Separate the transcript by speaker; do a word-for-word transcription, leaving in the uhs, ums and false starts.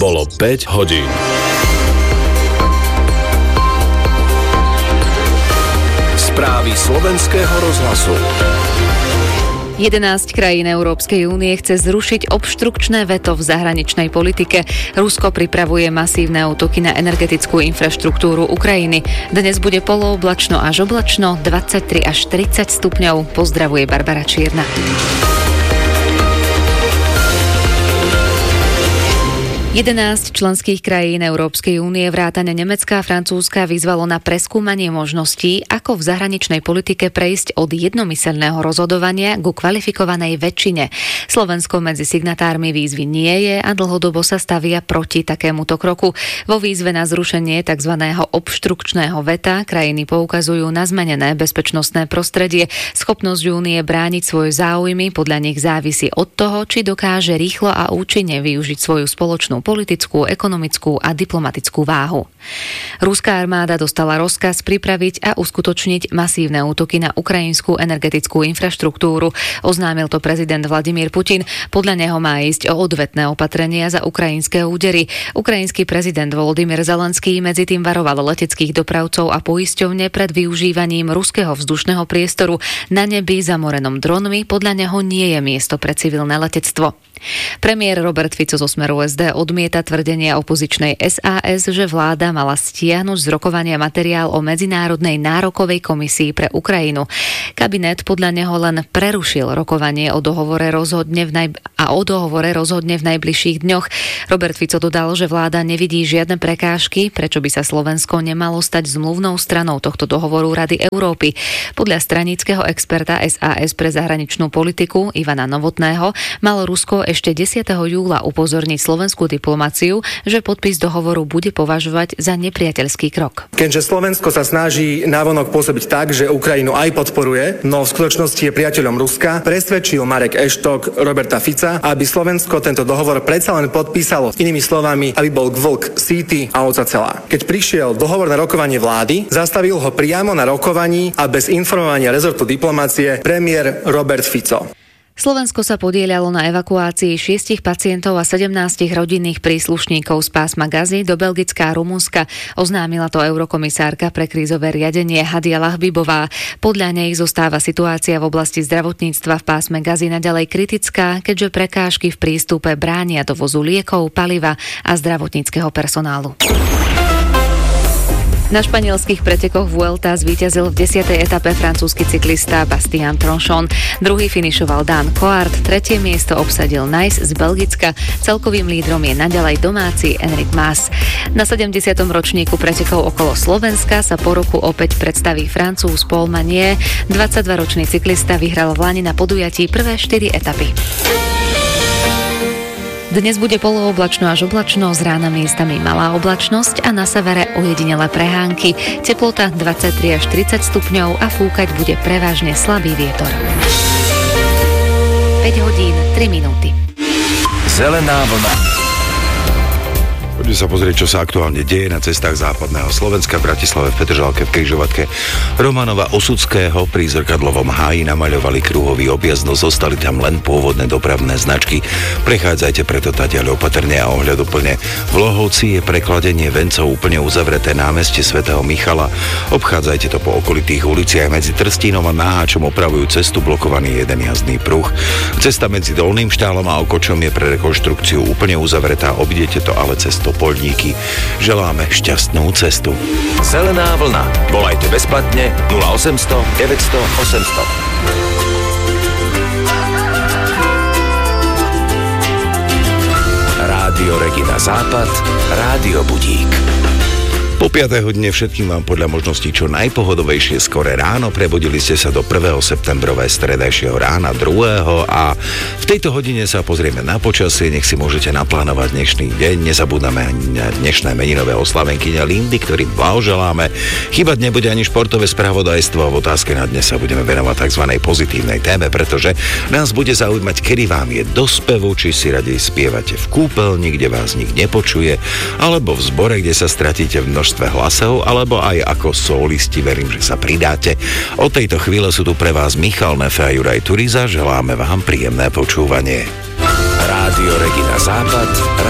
Speaker 1: Bolo päť hodín. Správy slovenského rozhlasu.
Speaker 2: jedenásť krajín Európskej únie chce zrušiť obštrukčné veto v zahraničnej politike. Rusko pripravuje masívne útoky na energetickú infraštruktúru Ukrajiny. Dnes bude polooblačno až oblačno, dvadsaťtri až tridsať stupňov. Pozdravuje Barbara Čierna. jedenásť členských krajín Európskej únie vrátane Nemecka a Francúzska vyzvalo na preskúmanie možností, ako v zahraničnej politike prejsť od jednomyseľného rozhodovania ku kvalifikovanej väčšine. Slovensko medzi signatármi výzvy nie je a dlhodobo sa stavia proti takémuto kroku. Vo výzve na zrušenie tzv. Obštrukčného veta krajiny poukazujú na zmenené bezpečnostné prostredie. Schopnosť únie brániť svoje záujmy podľa nich závisí od toho, či dokáže rýchlo a účinne využiť svoju spoločnú politickú, ekonomickú a diplomatickú váhu. Ruská armáda dostala rozkaz pripraviť a uskutočniť masívne útoky na ukrajinskú energetickú infraštruktúru. Oznámil to prezident Vladimír Putin. Podľa neho má ísť o odvetné opatrenia za ukrajinské údery. Ukrajinský prezident Volodymyr Zelenský medzi tým varoval leteckých dopravcov a poisťovne pred využívaním ruského vzdušného priestoru. Na nebi zamorenom dronmi podľa neho nie je miesto pre civilné letectvo. Premiér Robert Fico zo Smeru es dé odmieta tvrdenia opozičnej es a es, že vláda mala stiahnuť z rokovania materiál o medzinárodnej nárokovej komisii pre Ukrajinu. Kabinet podľa neho len prerušil rokovanie o dohovore rozhodne v naj... a o dohovore rozhodne v najbližších dňoch. Robert Fico dodal, že vláda nevidí žiadne prekážky, prečo by sa Slovensko nemalo stať zmluvnou stranou tohto dohovoru Rady Európy. Podľa stranického experta es a es pre zahraničnú politiku Ivana Novotného malo Rusko ešte desiateho júla upozorniť slovenskú diplomáciu, že podpis dohovoru bude považovať za nepriateľský krok.
Speaker 3: Keďže Slovensko sa snaží návonok pôsobiť tak, že Ukrajinu aj podporuje, no v skutočnosti je priateľom Ruska, presvedčil Marek Eštok Roberta Fica, aby Slovensko tento dohovor predsa len podpísalo. Inými slovami, aby bol vlk síty a ovca celá. Keď prišiel dohovor na rokovanie vlády, zastavil ho priamo na rokovaní a bez informovania rezortu diplomácie premiér Robert Fico.
Speaker 2: Slovensko sa podieľalo na evakuácii šiestich pacientov a sedemnástich rodinných príslušníkov z pásma Gazy do Belgicka a Rumunska. Oznámila to eurokomisárka pre krízové riadenie Hadia Lahbibová. Podľa nej zostáva situácia v oblasti zdravotníctva v pásme Gazy naďalej kritická, keďže prekážky v prístupe bránia dovozu liekov, paliva a zdravotníckeho personálu. Na španielských pretekoch Vuelta zvíťazil v desiatej etape francúzsky cyklista Bastien Tronchon. Druhý finišoval Dan Coart, tretie miesto obsadil Nice z Belgicka. Celkovým lídrom je naďalej domáci Enric Mas. Na sedemdesiatom ročníku pretekov okolo Slovenska sa po roku opäť predstaví Francúz Paul Magnier. dvadsaťdvaročný cyklista vyhral v lani na podujatí prvé štyri etapy. Dnes bude polooblačno až oblačno, z rána miestami malá oblačnosť a na severe ojedinelé prehánky. Teplota dvadsaťtri až tridsať stupňov a fúkať bude prevažne slabý vietor. päť hodín tri minúty.
Speaker 1: Zelená vlna.
Speaker 4: Poďme sa pozrieť, čo sa aktuálne deje na cestách západného Slovenska, v Bratislave, v Petržalke, v Križovatke Romanova Osudského pri Zrkadlovom háji namaľovali kruhový objazd, no zostali tam len pôvodné dopravné značky. Prechádzajte preto tadiaľ opatrne a ohľaduplne. V Lohovci je prekladenie vencov úplne uzavreté námestie svätého Michala. Obchádzajte to po okolitých uliciach. Medzi Trstínom a Náháčom opravujú cestu, blokovaný jeden jazdný pruh. Cesta medzi Dolným Štálom a Okočom je pre rekonštrukciu úplne uzavretá, obidete to ale cestu Polníky. Želáme šťastnú cestu.
Speaker 1: Zelená vlna. Volajte bezplatne nula osemsto deväťsto osemsto. Rádio Regina Západ, Rádio Budík.
Speaker 4: Po piatej hodine všetkým vám podľa možností čo najpohodovejšie skoré ráno. Prebudili ste sa do prvého septembrového stredajšieho rána, druhého a v tejto hodine sa pozrieme na počasie, nech si môžete naplánovať dnešný deň. Nezabúdame ani na dnešné meninové oslavenkyne Lindy, ktorým blahoželáme. Chýbať nebude ani športové spravodajstvo a v otázke na dnes sa budeme venovať tzv. Pozitívnej téme, pretože nás bude zaujímať, kedy vám je do spevu, či si radej spievate v kúpeľni, kde vás nik nepočuje, alebo v zbore, kde sa stratíte v množstve hlasov, alebo aj ako solisti, verím, že sa pridáte. Od tejto chvíle sú tu pre vás Michal Nefe a Juraj Turiza. Želáme vám príjemné počúvanie.
Speaker 1: Rádio Regina Západ.